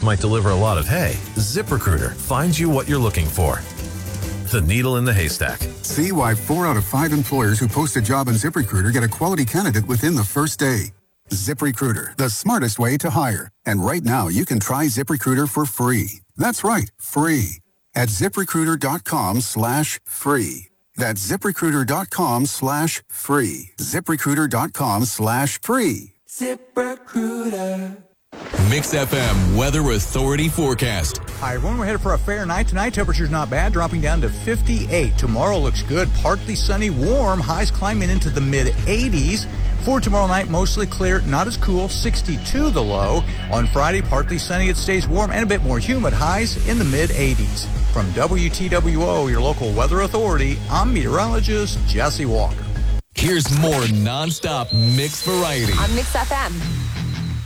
might deliver a lot of hay, ZipRecruiter finds you what you're looking for. The needle in the haystack. See why 4 out of 5 employers who post a job on ZipRecruiter get a quality candidate within the first day. ZipRecruiter, the smartest way to hire. And right now, you can try ZipRecruiter for free. That's right, free. At ZipRecruiter.com/free. That's ZipRecruiter.com/free. ZipRecruiter.com/free. ZipRecruiter. Mix FM Weather Authority forecast. Hi, everyone. We're headed for a fair night tonight. Temperature's not bad, dropping down to 58. Tomorrow looks good. Partly sunny, warm. Highs climbing into the mid-80s. For tomorrow night, mostly clear, not as cool. 62 the low. On Friday, partly sunny. It stays warm and a bit more humid. Highs in the mid-80s. From WTWO, your local weather authority, I'm meteorologist Jesse Walker. Here's more nonstop mix variety. On Mix FM.